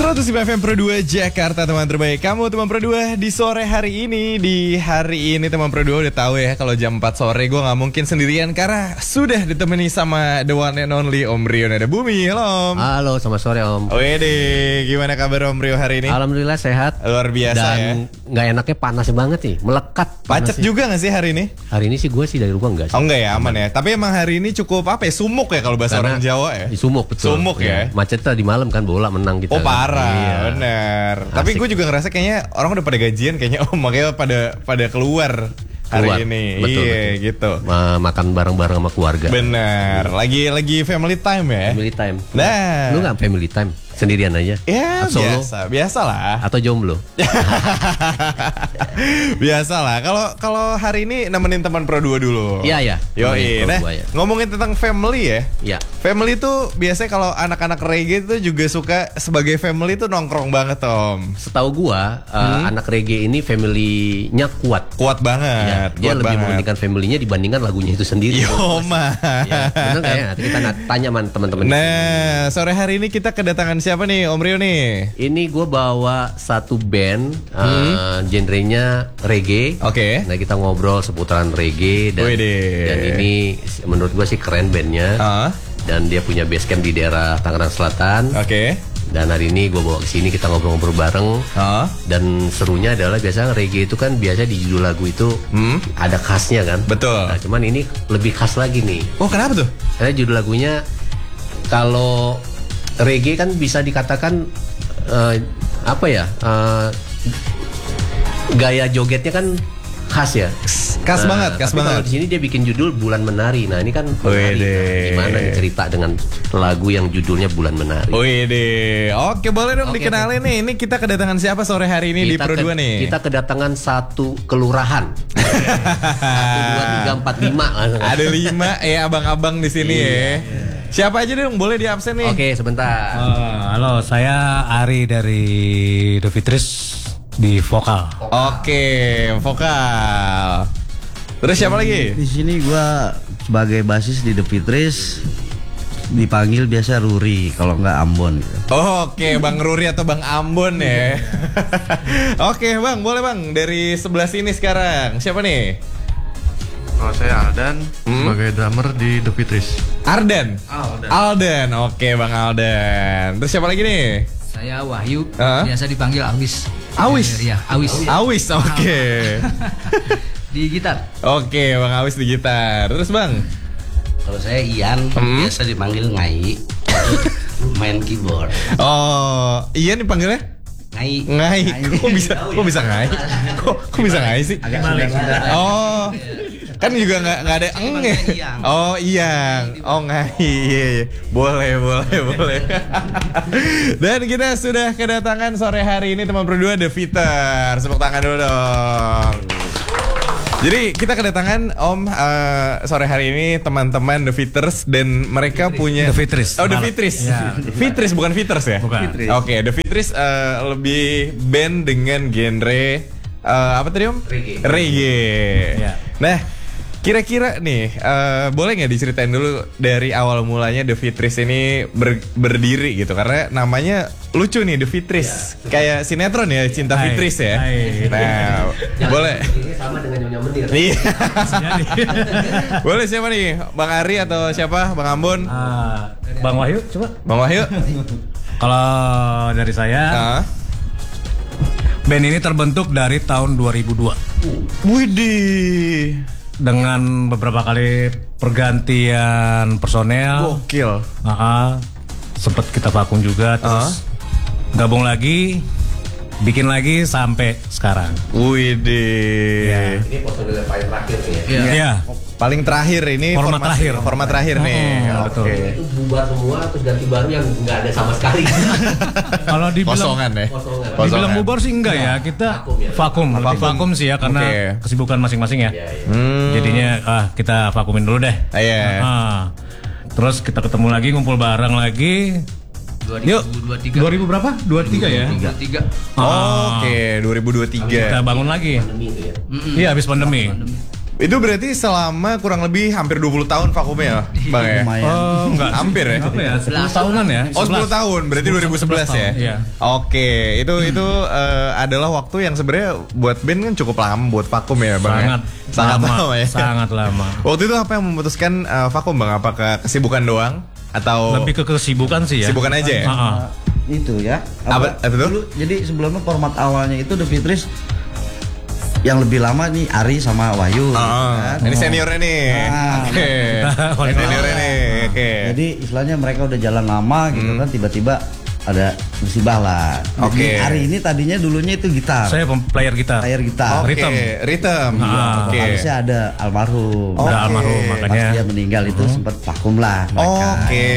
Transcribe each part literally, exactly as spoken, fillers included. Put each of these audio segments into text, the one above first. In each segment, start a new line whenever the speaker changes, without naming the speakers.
seratus lima F M Pro dua Jakarta, teman terbaik kamu, teman Pro dua di sore hari ini. Di hari ini teman Pro dua udah tahu ya, kalau jam empat sore gue gak mungkin sendirian karena sudah ditemani sama the one and only Om Rio Nada Bumi. Halo Om.
Halo, selamat sore Om.
Wede, gimana kabar Om Rio hari ini?
Alhamdulillah sehat.
Luar biasa.
Dan
ya.
gak enaknya panas banget nih, melekat.
Pacet juga gak sih hari ini?
Hari ini sih gue sih dari rumah enggak sih.
Oh enggak ya, aman ya. Tapi emang hari ini cukup apa ya, sumuk ya kalau bahasa
Karena
orang Jawa ya.
Sumuk, betul.
Sumuk ya.
ya. Macet tadi malam kan, bola menang kita.
Oh parah,
iya.
bener. Asik. Tapi gue juga ngerasa kayaknya orang udah pada gajian kayaknya, oh makanya pada pada keluar hari
Keluar.
ini.
Betul,
iya
betul.
gitu.
Ma- makan bareng-bareng sama keluarga.
Bener. Lagi lagi family time ya.
Family time.
Nah.
Lu nggak family time? Sendirian aja?
Ya
Atau solo?
biasa, biasa lah.
Atau jomblo?
Biasa lah. Kalau kalau hari ini nemenin teman Pro dua dulu.
Iya ya.
Yoi. Nah,
ya.
ngomongin tentang family ya.
Iya.
Family tuh biasanya kalau anak-anak reggae tuh juga suka sebagai family tuh nongkrong banget, Om.
Setahu gua uh, anak reggae ini family-nya kuat.
Kuat banget.
Ya, dia
kuat
lebih
banget.
mementingkan family-nya dibandingkan lagunya itu sendiri.
Yo, mah.
Ya, bener nggak ya? Nanti kita na- tanya man teman-teman.
Nah, sore hari ini kita kedatangan siapa nih, Om Rio nih?
Ini gue bawa satu band, hmm. uh, genrenya reggae.
Oke.
Nah kita ngobrol seputaran reggae dan,
Wede.
dan ini menurut gue sih keren bandnya.
Uh.
Dan dia punya base camp di daerah Tangerang Selatan.
Oke. Okay.
Dan hari ini gue bawa ke sini, kita ngobrol-ngobrol bareng.
Uh.
Dan serunya adalah biasanya reggae itu kan biasa di judul lagu itu hmm? ada khasnya kan.
Betul.
Nah, cuman ini lebih khas lagi nih.
Oh kenapa tuh?
Karena judul lagunya, kalau reggae kan bisa dikatakan uh, apa ya, uh, gaya jogetnya kan khas ya.
Khas
nah,
banget, khas
tapi
banget.
Kalau di sini dia bikin judul Bulan Menari. Nah ini kan menari. Nah, gimana nih cerita dengan lagu yang judulnya Bulan Menari?
Wede. Oke, boleh dong
Oke,
dikenalin nih. Ini kita kedatangan siapa sore hari ini
kita
di Pro dua
ke,
nih?
Kita kedatangan satu kelurahan. Satu dua tiga empat lima.
Ada lima ya abang-abang di sini ya. Siapa aja dong, boleh di absen nih.
Oke, sebentar.
Uh, halo, saya Ari dari The Fitris di vokal.
Oke, vokal. Terus siapa lagi?
Di sini gua sebagai basis di The Fitris, dipanggil biasa Ruri kalau nggak Ambon gitu.
Oh, Oke, Bang Ruri atau Bang Ambon ya. Oke, Bang, boleh Bang dari sebelah sini sekarang. Siapa nih?
Kalau saya Aldan hmm? sebagai drummer di The Fitris.
Ardan.
Aldan.
Aldan. Oke, Bang Aldan. Terus siapa lagi nih?
Saya Wahyu,
uh?
biasa dipanggil Awis.
Awis?
Iya, Awis.
Awis, oke. Okay.
Di gitar.
Oke, okay, Bang Awis di gitar. Terus Bang?
Kalau saya Ian, hmm? biasa dipanggil Ngai. Main keyboard.
Oh, Ian dipanggilnya?
Ngai.
Ngai. Kok bisa? Kok bisa Ngai? Kok kok bisa Ngai sih? Oh. Kan juga nggak nggak ada eng ya. Oh Iyang. Oh Ngai. Iya, iya. Boleh, boleh, boleh. Dan kita sudah kedatangan sore hari ini teman berdua The Fitter. Tepuk tangan dulu dong. Jadi kita kedatangan Om uh, sore hari ini teman-teman The Fitters dan mereka
Fitris.
punya
The Fitris.
Oh The Fitris.
Ya.
Fitris bukan Fitters ya?
Bukan.
Oke, okay, The Fitris uh, lebih band dengan genre uh, apa tadi Om?
Reggae.
Reggae.
Ya.
Nah, kira-kira nih uh, boleh nggak diceritain dulu dari awal mulanya The Fitris ini ber, berdiri gitu, karena namanya lucu nih The Fitris, ya, kayak sinetron ya Cinta
Hai.
Fitris ya.
Hai.
Nah, boleh.
Ini sama dengan Nyonya Menir.
Iya. Boleh siapa nih? Bang Ari atau siapa? Bang Ambon?
Uh, Bang Wahyu, coba.
Bang Wahyu?
Kalau dari saya,
Nah.
band ini terbentuk dari tahun dua ribu dua.
Widih.
Dengan beberapa kali pergantian personel.
Gokil.
Uh-uh, sempet kita vakum juga, terus gabung lagi, bikin lagi sampai sekarang.
Widih.
Ya.
Ini personil yang paling terakhir nih ya.
Iya. Ya.
Paling terakhir ini
Format
formasi-
terakhir.
Format terakhir nih.
Oh,
Oke.
betul.
Itu bubar semua terus ganti baru yang nggak ada sama sekali.
Kalau dibilang
Kosongan ya.
Kosongan.
Kosongan.
dibilang bubar sih enggak ya, kita
Vakum ya.
vakum, lebih vakum sih ya karena
Oke.
kesibukan masing-masing ya.
Iya, iya.
Hmm.
Jadinya ah kita vakumin dulu deh.
Ah, iya.
Ah. Terus kita ketemu lagi, ngumpul bareng lagi. Yuk,
dua ribu dua puluh tiga.
dua ribu berapa? dua puluh tiga ya?
dua puluh tiga.
Oh, Oke, dua ribu dua puluh
Kita
tiga.
bangun lagi.
Pandemi itu ya.
Iya, habis pandemi.
Itu berarti selama kurang lebih hampir dua puluh tahun vakumnya, Bang ya?
Lumayan.
Oh, enggak.
Hampir ya?
Apa ya? sepuluh tahunan ya?
Oh sepuluh tahun, berarti dua ribu sebelas ya?
Iya.
Oke, itu itu eh, adalah waktu yang sebenarnya buat band kan cukup lama buat vakum ya Bang
Sangat
ya? Sangat
lama,
lama ya?
sangat lama.
Waktu itu apa yang memutuskan eh, vakum Bang? Apakah kesibukan doang? Atau
Lebih ke kesibukan sih ya.
kesibukan aja ya?
Heeh.
Itu ya.
Apa- apa itu?
Dulu, jadi sebelumnya format awalnya itu The Fitris yang lebih lama nih Ari sama Wahyu.
Oh,
kan?
ini seniornya nih.
Ah.
Oke. Ini seniornya nih. Oke.
Jadi istilahnya mereka udah jalan lama gitu kan, tiba-tiba ada musibah lah.
Oke.
Jadi Ari ini tadinya dulunya itu gitar,
Saya pem- player gitar.
player gitar.
Oke,
Rhythm.
rhythm.
Ah.
Oke.
Vokalisnya ada almarhum.
Oke.
Udah almarhum
Pas
makanya.
dia meninggal itu sempat vakum lah mereka.
Oke.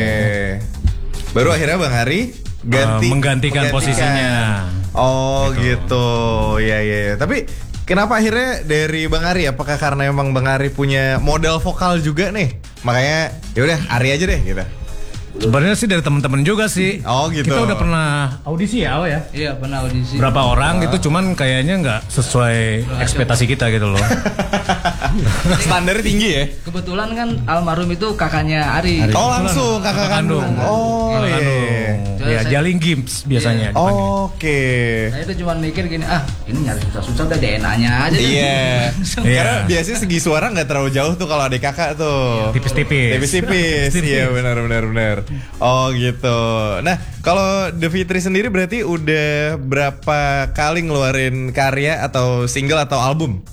Baru akhirnya Bang Ari ganti
Eh, menggantikan posisinya.
Oh gitu. Ya ya ya. Tapi kenapa akhirnya dari Bang Ari? Apakah karena emang Bang Ari punya modal vokal juga nih? Makanya ya udah Ari aja deh gitu.
Sebenarnya sih dari teman-teman juga sih.
Oh, gitu.
Kita udah pernah audisi ya, Aw ya.
Iya pernah audisi.
Berapa orang gitu, cuman kayaknya nggak sesuai ekspektasi kita gitu loh.
Standarnya tinggi ya.
Kebetulan kan almarhum itu kakaknya Ari.
Ari.
Oh langsung kakak kandung. Oh
Kakak
iya.
kandung.
Soalnya
Ya,
saya-
Jaling Gims biasanya dipanggil.
Oke.
Saya itu cuma mikir gini, ah ini nyari susah-susah udah D N A-nya aja. deh.
Iya.
Iya.
Karena biasanya segi suara nggak terlalu jauh tuh kalau adik kakak tuh.
Tipis-tipis.
Tipis-tipis. Iya benar benar benar. Oh gitu. Nah kalau The Fitri sendiri berarti udah berapa kali ngeluarin karya atau single atau album?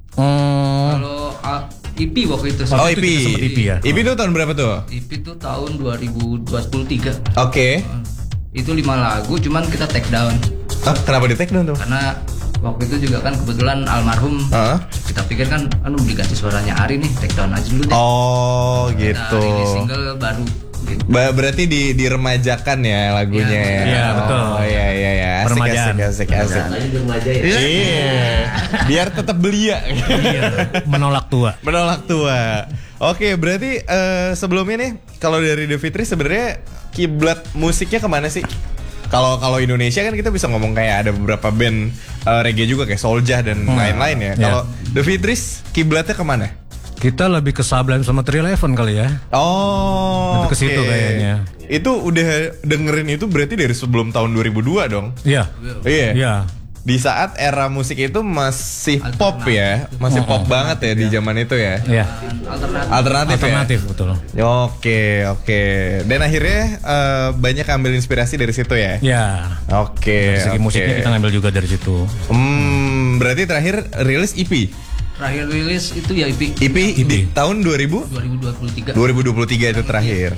Hmm.
Kalau ah, E P waktu itu.
Oh
itu
E P.
kita sempet E P ya?
E P itu tahun berapa tuh?
E P itu tahun dua ribu dua puluh tiga.
Oke.
Itu lima lagu, cuman kita take down
Ah, kenapa di take down tuh?
karena waktu itu juga kan kebetulan almarhum.
Hah?
Kita pikir kan, anu diganti suaranya Ari nih, take down aja dulu deh.
Oh
Kita
gitu.
rilis single baru. Gitu.
Ba- berarti di diremajakan ya lagunya.
Iya,
iya, betul.
Oh iya iya iya. Asik
Peremajaan.
asik asik asik.
Tadi di remaja ya.
Iya. Biar tetap belia.
Iya, menolak tua.
Menolak tua. Oke, berarti eh, sebelumnya nih kalau dari The Fitri sebenarnya kiblat musiknya kemana sih? Kalau kalau Indonesia kan kita bisa ngomong kayak ada beberapa band eh, reggae juga kayak Souljah dan lain-lain ya.
Iya.
Kalau The Fitris kiblatnya kemana?
Kita lebih ke Sublime sama Three Eleven kali ya.
Oh,
Itu ke situ
oke.
kayaknya.
Itu udah dengerin itu berarti dari sebelum tahun dua ribu dua dong?
Iya.
Iya.
Iya.
Di saat era musik itu masih pop ya, masih pop banget ya di zaman itu ya.
Iya.
Alternatif.
Alternatif,
Alternatif betul.
ya. Oke, oke. Dan akhirnya eh, banyak ambil inspirasi dari situ ya.
Ya.
Oke.
Dari segi
oke.
musiknya kita ngambil juga dari situ.
Hmm, berarti terakhir rilis E P.
Terakhir rilis itu ya E P
E P di tahun dua ribu
dua ribu dua puluh tiga.
dua ribu dua puluh tiga itu terakhir.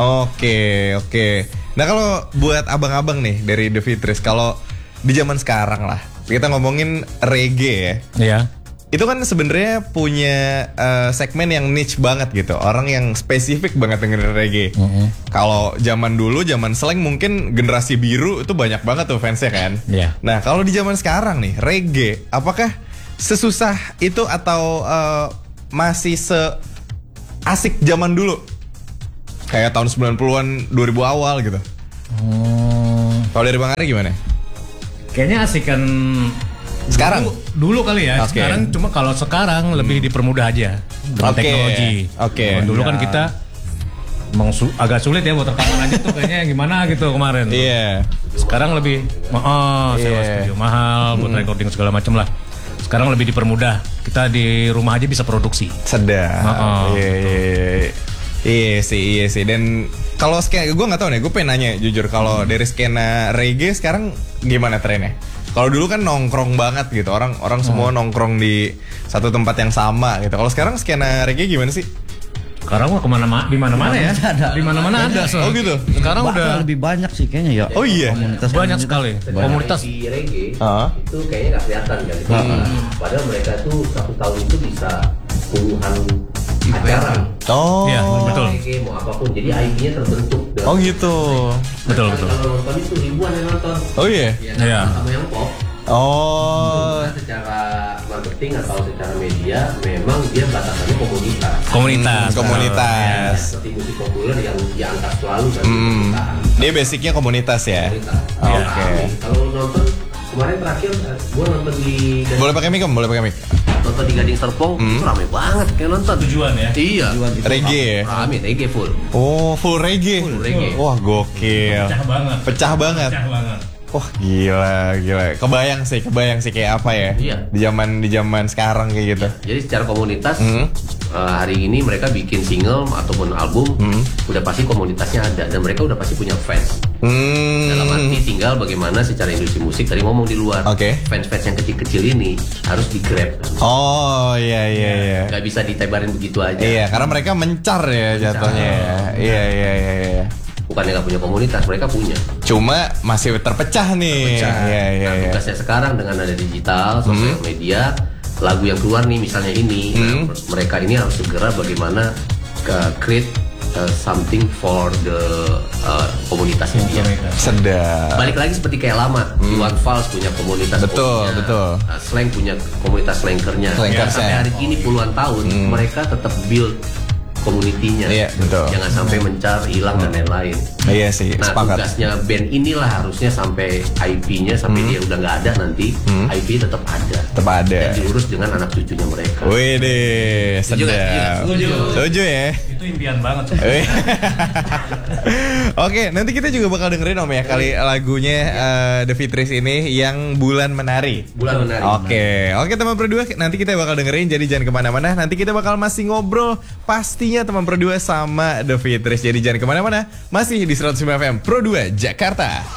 Oke, oke. Nah, kalau buat abang-abang nih dari The Fitris, kalau di zaman sekarang lah, kita ngomongin reggae ya.
Iya.
Itu kan sebenarnya punya eh, segmen yang niche banget gitu. Orang yang spesifik banget dengerin reggae. Kalau zaman dulu, zaman slang mungkin generasi biru itu banyak banget tuh fansnya kan.
Iya.
Nah, kalau di zaman sekarang nih, reggae apakah sesusah itu atau eh, masih se asik zaman dulu? Kayak tahun sembilan puluhan, dua ribu awal gitu.
Hmm.
Kalau dari Bang Ari gimana?
Kayaknya asikan
Sekarang?
dulu, dulu kali ya.
Oke.
Sekarang cuma kalau sekarang lebih dipermudah aja dengan
Oke.
teknologi.
Oke.
Kalau dulu kan kita emang su- agak sulit ya buat rekaman aja tuh kayaknya gimana gitu kemarin.
Iya.
Sekarang lebih oh, sewa
Iya.
studio mahal buat recording segala macam lah. Sekarang lebih dipermudah. Kita di rumah aja bisa produksi.
Sedap.
Oh,
Iya, iya, iya. Iya sih, iya sih. Dan kalau skena, gue nggak tahu nih. Gue pengen nanya jujur, kalau dari skena reggae sekarang gimana trennya? Kalau dulu kan nongkrong banget gitu, orang orang semua nongkrong di satu tempat yang sama gitu. Kalau sekarang skena reggae gimana sih?
Sekarang mah kemana ma- di mana-mana ya?
Ada.
Di mana-mana ada. So.
Oh gitu.
Sekarang
Bahkan
udah
lebih banyak sih kayaknya ya.
Oh iya.
Komunitas
banyak sekali komunitas.
Di reggae
Ah.
itu kayaknya nggak kelihatan kan. Padahal mereka tuh satu tahun itu bisa puluhan acara.
Oh.
Iya, betul.
Reggae mau apapun. Jadi I P-nya terbentuk.
Oh gitu.
Betul, betul.
Kalau nonton itu ribuan yang nonton.
Oh iya.
Iya.
Sama yang pop.
Oh.
Karena secara marketing atau secara media memang dia batasannya komunitas.
Komunitas.
Hmm, komunitas.
Seperti musik populer yang diangkat selalu kan.
Hmm. Dia basicnya komunitas ya.
Komunitas.
Oke.
Kalau nonton kemarin terakhir gua nonton di
Boleh pakai mic, Om? Boleh pakai mic.
Toto di Gading Serpong itu rame banget kayak nonton.
Tujuan ya?
Iya.
Reggae ya?
Rame, reggae full.
Oh, full reggae.
Full reggae.
Wah, gokil.
Pecah banget.
Pecah banget.
Pecah banget.
Wah, gila, gila. Kebayang sih, kebayang sih kayak apa ya?
Iya.
Di zaman di zaman sekarang kayak gitu.
Jadi secara komunitas
Hmm.
uh, hari ini mereka bikin single ataupun album, udah pasti komunitasnya ada dan mereka udah pasti punya fans.
Hmm.
Dalam arti tinggal bagaimana secara industri musik tadi ngomong di luar.
Oke.
Fans-fans yang kecil-kecil ini harus di grab.
Oh, iya iya iya.
Gak bisa ditebarin begitu aja.
Iya, karena mereka mencar ya jatuhnya ya. Iya iya iya iya.
Bukannya nggak punya komunitas, mereka punya.
Cuma masih terpecah nih. Iya iya
Nah,
iya.
tugasnya sekarang dengan ada digital, sosial media, lagu yang keluar nih misalnya ini, nah, mereka ini harus segera bagaimana ke create uh, something for the uh, komunitasnya dia.
Sedap.
Balik lagi seperti kayak lama, Iwan Fals punya komunitas,
Betul,
kopinya,
betul.
uh, Slang punya komunitas slankernya.
Slankersnya.
Sampai hari ini puluhan tahun mereka tetap build komunitinya.
Iya, betul.
Jangan sampai mencar, hilang dan lain-lain.
Iya sih,
Nah,
sepakat.
tugasnya band inilah harusnya sampai I P-nya sampai dia udah nggak ada nanti, I P tetap ada.
Tetap ada.
Dan diurus dengan anak cucunya mereka.
Wih deh,
Setuju nggak?
sedap.
Setuju.
Setuju ya.
Itu impian banget.
Wih. Oke, nanti kita juga bakal dengerin Om ya kali lagunya eh, The Fitris ini yang Bulan Menari.
Bulan Menari.
Oke, oke teman berdua, nanti kita bakal dengerin, jadi jangan kemana-mana. Nanti kita bakal masih ngobrol pastinya teman berdua sama The Fitris. Jadi jangan kemana-mana, masih di seratus sembilan F M Pro dua Jakarta.